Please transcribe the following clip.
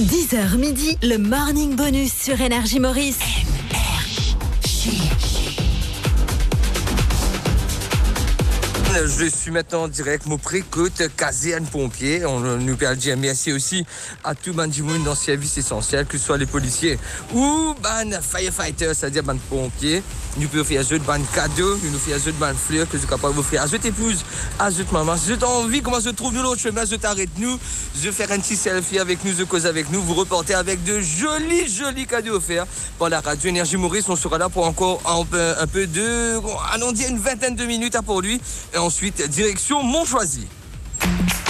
10h midi, le Morning Bonus sur Énergie Maurice. Je suis maintenant en direct, mon précoute, caserne pompier. On nous peut dire merci aussi à tout le monde dans le service essentiel, que ce soit les policiers ou les firefighters, c'est-à-dire les pompiers. Nous pouvons faire jeu de cadeaux, nous faisons jeu de fleurs, que nous sommes capables de faire à jeu épouse, à jeu maman. Si vous avez envie, comment je trouve nous l'autre chemin, je t'arrête nous, je faire un petit selfie avec nous, je cause avec nous, vous reportez avec de jolis cadeaux offerts par la radio Énergie Maurice. On sera là pour encore un peu de, allons dire une vingtaine de minutes à pour lui. Et ensuite, direction Montchoisy.